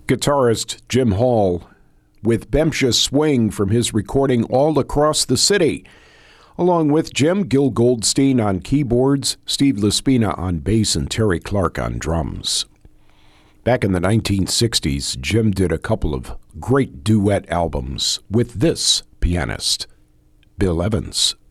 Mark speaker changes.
Speaker 1: Guitarist Jim Hall with Bemsha Swing from his recording All Across the City. Along with Jim, Gil Goldstein on keyboards, Steve Laspina on bass, and Terry Clark on drums. Back in the 1960s, Jim did a couple of great duet albums with this pianist, Bill Evans.